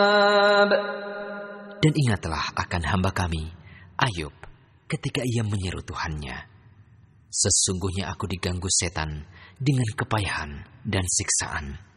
Dan ingatlah akan hamba kami, Ayub, ketika ia menyeru Tuhannya. Sesungguhnya aku diganggu setan dengan kepayahan dan siksaan.